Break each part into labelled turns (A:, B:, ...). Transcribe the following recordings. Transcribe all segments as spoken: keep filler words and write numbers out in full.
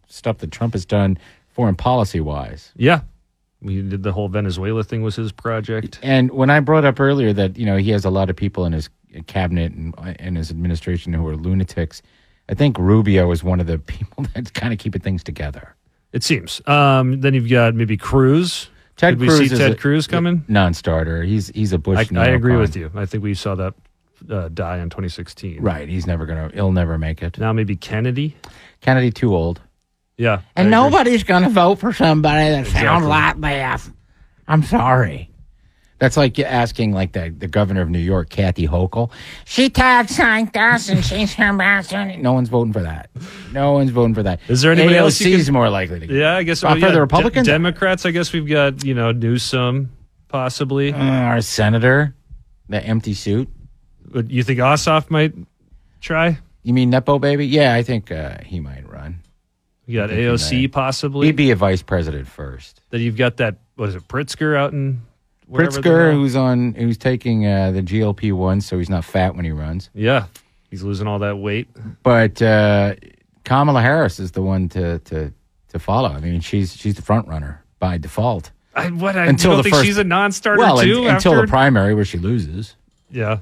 A: stuff that Trump has done foreign policy-wise.
B: Yeah. We did the whole Venezuela thing was his project.
A: And when I brought up earlier that, you know, he has a lot of people in his cabinet and in his administration who are lunatics, I think Rubio is one of the people that's kind of keeping things together.
B: It seems. Um, then you've got maybe Cruz.
A: Ted
B: Did
A: Cruz
B: we see
A: is
B: Ted
A: a,
B: Cruz coming?
A: Non-starter. He's he's a Bush.
B: I, I agree with you. I think we saw that uh, die in twenty sixteen.
A: Right. He's never going to, he'll never make it.
B: Now maybe Kennedy.
A: Kennedy too old.
B: Yeah.
A: And nobody's going to vote for somebody that
B: Exactly.
A: sounds like that. I'm sorry. That's like asking like the, the governor of New York, Kathy Hochul. She talks like us and she's from Boston. No one's voting for that. No one's voting for that.
B: Is there anybody
A: A O
B: else you
A: C's
B: can-
A: more likely to get.
B: Yeah, I guess.
A: Uh,
B: oh,
A: for
B: yeah,
A: the Republicans?
B: De- Democrats, I guess we've got, you know, Newsom, possibly.
A: Uh, our senator, the empty suit.
B: But you think Ossoff might try?
A: You mean Nepo baby? Yeah, I think uh, he might run.
B: You got
A: I think he
B: A O C
A: might.
B: possibly.
A: He'd be a vice president first.
B: Then you've got that, what is it, Pritzker out in wherever the
A: Pritzker,
B: hell?
A: who's on, who's taking uh, the G L P one, so he's not fat when he runs.
B: Yeah, he's losing all that weight.
A: But uh, Kamala Harris is the one to, to to follow. I mean, she's she's the front runner by default.
B: I, what, I
A: Until
B: don't
A: the
B: think
A: first-
B: she's a non-starter
A: Well,
B: too?
A: un- until
B: after?
A: the primary where she loses.
B: Yeah.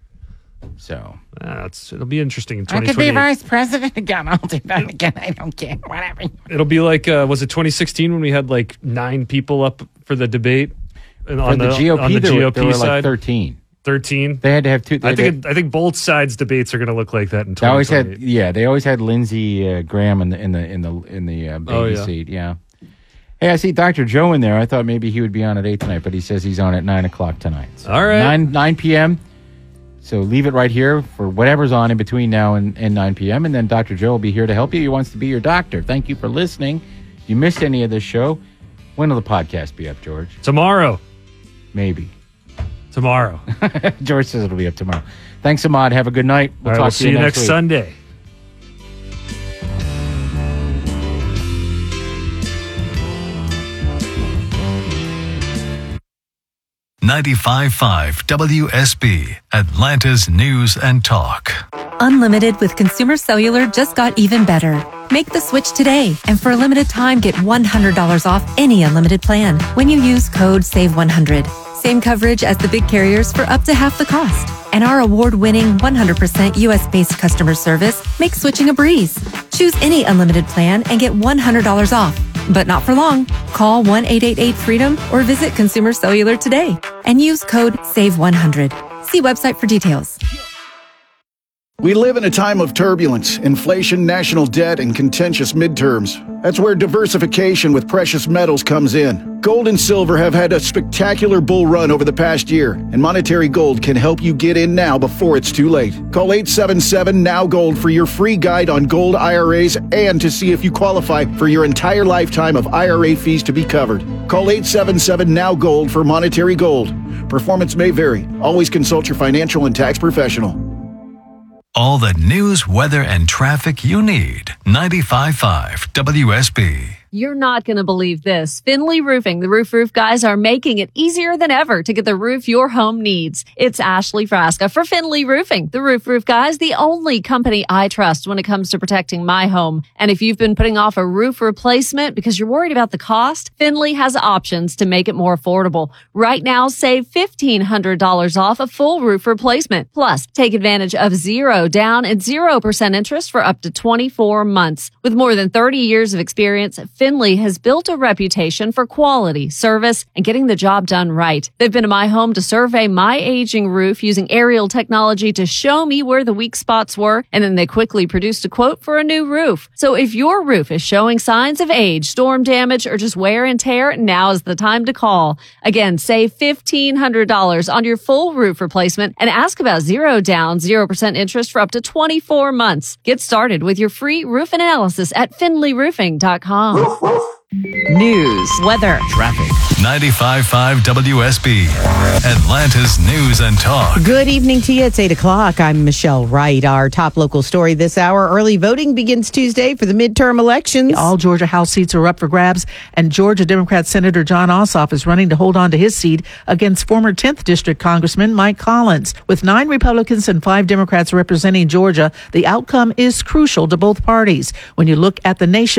A: So
B: Ah, it's, it'll be interesting in
A: I
B: twenty
A: could be
B: twenty-eight.
A: vice president again. I'll do that again. I don't care. Whatever.
B: It'll be like, uh, was it twenty sixteen when we had like nine people up for the debate? And
A: For
B: on
A: the, G O P,
B: on the
A: there,
B: G
A: were,
B: O
A: there
B: P
A: were
B: side,
A: like thirteen.
B: thirteen.
A: They had to have two. They
B: I
A: had to
B: think it, I think both sides debates are going to look like that in
A: They always
B: twenty
A: had,
B: twenty-eight.
A: yeah. They always had Lindsey uh, Graham in the in the in the in the uh, baby
B: Oh, yeah.
A: seat. Yeah. Hey, I see Doctor Joe in there. I thought maybe he would be on at eight tonight, but he says he's on at nine o'clock tonight. So
B: All right.
A: nine nine p.m. So leave it right here for whatever's on in between now and, and nine p.m. And then Doctor Joe will be here to help you. He wants to be your doctor. Thank you for listening. If you missed any of this show, when will the podcast be up, George?
B: Tomorrow.
A: Maybe.
B: Tomorrow.
A: George says it'll be up tomorrow. Thanks, Ahmad. Have a good night. We'll
B: All right,
A: talk
B: we'll
A: to
B: see you next
A: week.
B: Sunday.
C: ninety-five point five W S B, Atlanta's News and Talk.
D: Unlimited with Consumer Cellular just got even better. Make the switch today, and for a limited time, get one hundred dollars off any unlimited plan when you use code save one hundred. Same coverage as the big carriers for up to half the cost. And our award-winning one hundred percent U S-based customer service makes switching a breeze. Choose any unlimited plan and get one hundred dollars off. But not for long. Call one eight eight eight freedom or visit Consumer Cellular today and use code save one hundred. See website for details.
E: We live in a time of turbulence, inflation, national debt, and contentious midterms. That's where diversification with precious metals comes in. Gold and silver have had a spectacular bull run over the past year, and Monetary Gold can help you get in now before it's too late. Call eight seven seven, N O W Gold for your free guide on gold I R As and to see if you qualify for your entire lifetime of I R A fees to be covered. Call eight seven seven, N O W Gold for Monetary Gold. Performance may vary. Always consult your financial and tax professional.
C: All the news, weather, and traffic you need. ninety-five point five W S B.
F: You're not going to believe this. Finley Roofing, the Roof Roof guys, are making it easier than ever to get the roof your home needs. It's Ashley Frasca for Finley Roofing, the Roof Roof guys, the only company I trust when it comes to protecting my home. And if you've been putting off a roof replacement because you're worried about the cost, Finley has options to make it more affordable. Right now, save fifteen hundred dollars off a full roof replacement. Plus, take advantage of zero down and zero percent interest for up to twenty-four months. With more than thirty years of experience, Finley has built a reputation for quality, service, and getting the job done right. They've been to my home to survey my aging roof using aerial technology to show me where the weak spots were, and then they quickly produced a quote for a new roof. So if your roof is showing signs of age, storm damage, or just wear and tear, now is the time to call. Again, save fifteen hundred dollars on your full roof replacement and ask about zero down, zero percent interest for up to twenty-four months. Get started with your free roof analysis at finley roofing dot com.
D: News, weather,
C: Traffic. ninety-five point five W S B, Atlanta's News and Talk.
G: Good evening to you. It's eight o'clock. I'm Michelle Wright. Our top local story this hour. Early voting begins Tuesday for the midterm elections.
H: All Georgia House seats are up for grabs, and Georgia Democrat Senator Jon Ossoff is running to hold on to his seat against former tenth District Congressman Mike Collins. With nine Republicans and five Democrats representing Georgia, the outcome is crucial to both parties. When you look at the nation